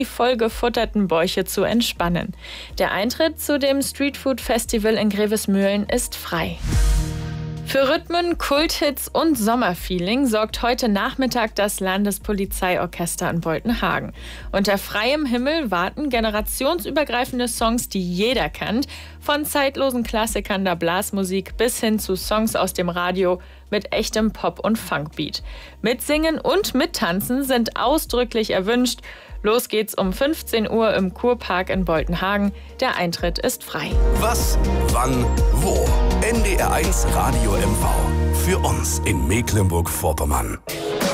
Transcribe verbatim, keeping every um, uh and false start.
die vollgefutterten Bäuche zu entspannen. Der Eintritt zu dem Streetfood-Festival in Grevesmühlen ist frei. Für Rhythmen, Kulthits und Sommerfeeling sorgt heute Nachmittag das Landespolizeiorchester in Boltenhagen. Unter freiem Himmel warten generationsübergreifende Songs, die jeder kennt, von zeitlosen Klassikern der Blasmusik bis hin zu Songs aus dem Radio mit echtem Pop- und Funkbeat. Mitsingen und mittanzen sind ausdrücklich erwünscht. Los geht's um fünfzehn Uhr im Kurpark in Boltenhagen. Der Eintritt ist frei. Was, wann, wo? N D R eins Radio M V. Für uns in Mecklenburg-Vorpommern.